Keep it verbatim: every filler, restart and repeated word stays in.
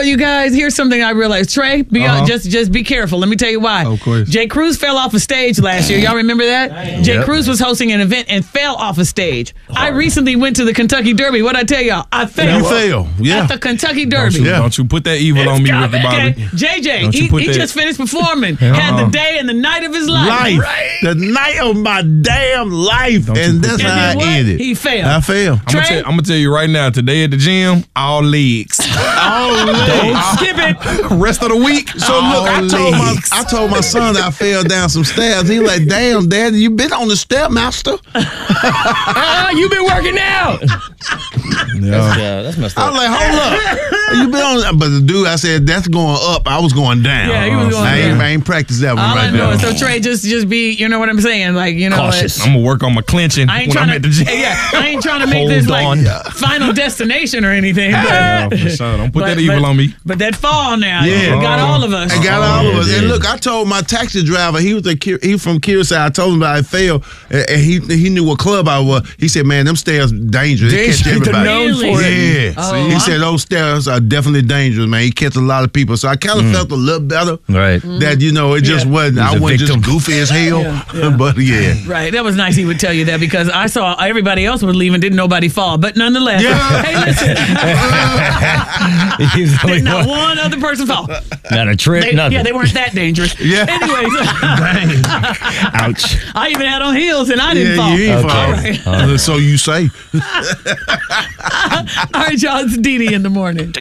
what, you guys? Here's something I realized. Trey, be Uh-huh. just just be careful. Let me tell you why. Of course. Jay Cruz fell off a stage last year. Y'all remember that? Jay Yep. Cruz was hosting an event and fell off a stage. I recently went to the Kentucky Derby. What'd I tell y'all? I fell. You fail. Yeah. At the Kentucky Don't Derby. you, Yeah. don't you put that evil on me, Ricky Bobby. Okay, J J, Don't you he, put he that- just finished performing. Had the Uh-uh. day and the night of his life. Life. Right? The night of my damn life. Don't you And put that's that- how I And then what? ended. He failed. I failed. I'm gonna, Trey? tell, I'm gonna tell you right now. Today at the gym, all legs. All legs. Skip it. Rest of the week, So look, I all told my legs. I told my son that I fell down some stairs. He like, damn, Dad, you been on the stairmaster? Ah, you been working out. Yeah. Yeah, that's messed I up. was like, hold up, you been on? But the dude, I said, that's going up. I was going down. Yeah, he was going I ain't, down. I ain't practiced that one All I right know there. is so Trey, just just be, you know what I'm saying, like you know, Cautious. what? I'm gonna work on my clenching I ain't when trying I'm to, at the gym. yeah, I ain't trying to make Hold this like on. final destination or anything. But, Yeah, for sure. Don't put but- that evil but- on me. But that fall now, Yeah. it got all of us. I got Oh, all of yeah, us. yeah. And look, I told my taxi driver, he was a Ki- he from Curacao. I told him that I failed, and and he he knew what club I was. He said, "Man, them stairs dangerous. They catch Dangerous. everybody." They're known for it. Yeah. Oh, he I'm- said those stairs are definitely dangerous, man. He catch a lot of people. So I kind of felt a little better Right. that you know it just Yeah. wasn't. He was I a wasn't just victim. goofy as hell, Yeah, yeah. but yeah. Right, that was nice. He would tell you that because I saw everybody else was leaving, didn't nobody fall, but nonetheless, Yeah. hey, listen, He's the only did not one. one other person fall. Not a trip, They, nothing. yeah, they weren't that dangerous. Yeah. Anyways, Ouch. I even had on heels and I didn't Yeah, fall. you ain't Okay. fall. All right. Uh, So you say. All right, y'all. It's Dee Dee in the morning.